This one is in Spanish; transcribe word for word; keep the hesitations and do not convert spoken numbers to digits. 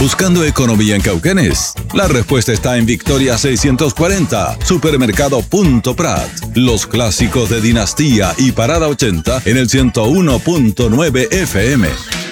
¿Buscando economía en Cauquenes? La respuesta está en Victoria seiscientos cuarenta, Supermercado Punto Prat. Los clásicos de Dinastía y Parada ochenta en el ciento uno punto nueve F M.